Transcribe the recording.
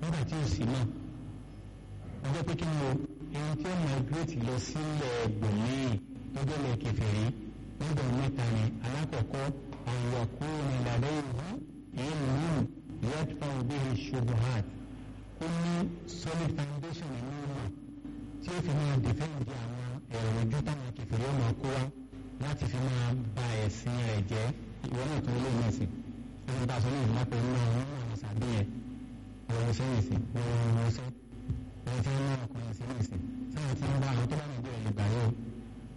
nígbà tí ò sí náà ọjọ́ pé kí ni o ẹni tí ó migrate lọ sílẹ̀ gbòmíì tó jẹ́lẹ̀ kèfèrí lọ́dọ̀ mẹ́ta ni alákọ̀ọ́kọ́ àyọ̀kú ní ìlàdẹ́ ìlú ìlú yadfa bihi shubuhat ó ní solid foundation nínú ọmọ tí ó fi máa defend àwọn ẹ̀rọ ojú táwọn kèfèrí ọmọ kó wá láti fi máa ba ẹ̀sìn rẹ̀ jẹ́ ìwọ náà tó lé mẹ́sìn ẹni bá sọ ní ìlú lápẹ́ nínú àwọn sàbíyẹn ọ̀rọ̀ sẹ́yìn sí ọ̀rọ̀ sẹ́ ẹni tí wọ́n náà kọ́ ẹ̀sìn nìsín sáà tí wọ́n bá